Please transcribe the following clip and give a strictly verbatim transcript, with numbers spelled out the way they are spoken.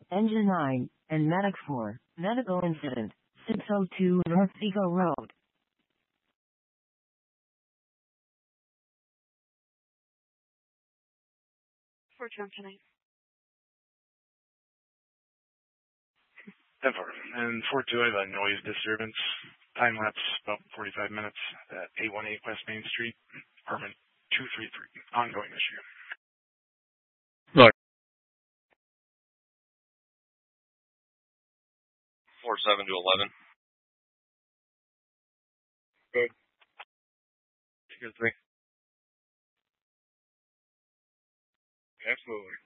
Engine nine, and Medic four. Medical incident, six oh two North Vigo Road. four two, I'm tonight. ten four. And four two, I have a noise disturbance. Time lapse about forty-five minutes at eight one eight West Main Street, apartment two three three. Ongoing issue. Look. four seven to eleven. Good. two three. Absolutely.